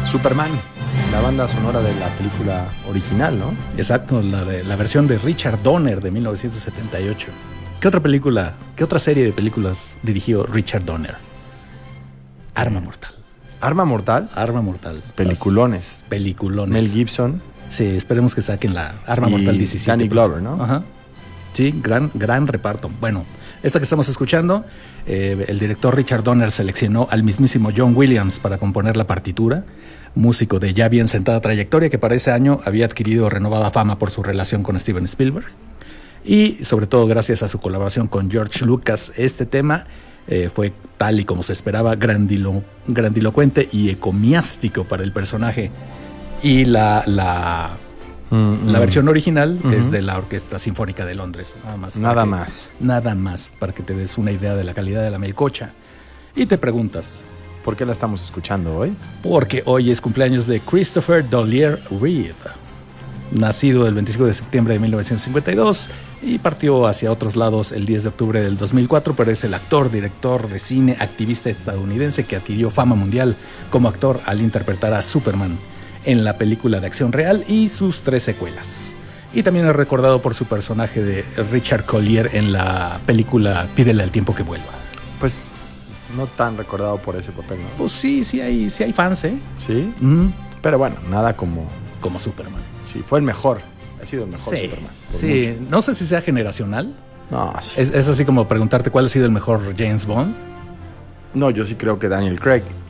Superman, la banda sonora de la película original, ¿no? Exacto, la versión de Richard Donner de 1978. ¿Qué otra serie de películas dirigió Richard Donner? Arma Mortal. Arma Mortal. Arma Mortal. Peliculones. Peliculones. Mel Gibson. Sí, esperemos que saquen la Arma Mortal 17. Danny Glover, ¿no? Ajá. Sí, gran reparto. Bueno, esta que estamos escuchando, el director Richard Donner seleccionó al mismísimo John Williams para componer la partitura, músico de ya bien sentada trayectoria que para ese año había adquirido renovada fama por su relación con Steven Spielberg. Y sobre todo gracias a su colaboración con George Lucas, este tema fue tal y como se esperaba, grandilocuente y encomiástico para el personaje. Y la versión original es de la Orquesta Sinfónica de Londres. Nada más, para que te des una idea de la calidad de la melcocha. Y te preguntas, ¿por qué la estamos escuchando hoy? Porque hoy es cumpleaños de Christopher Dollier Reeve, nacido el 25 de septiembre de 1952 y partió hacia otros lados el 10 de octubre del 2004, pero es el actor, director de cine, activista estadounidense que adquirió fama mundial como actor al interpretar a Superman en la película de acción real y sus 3 secuelas. Y también es recordado por su personaje de Richard Collier en la película Pídele al tiempo que vuelva. Pues no tan recordado por ese papel, ¿no? Pues sí hay fans, ¿eh? Sí, pero bueno, nada como Superman. Sí, fue el mejor. Ha sido el mejor Superman. Sí, mucho. No sé si sea generacional. No, sí. Es así como preguntarte cuál ha sido el mejor James Bond. No, yo sí creo que Daniel Craig.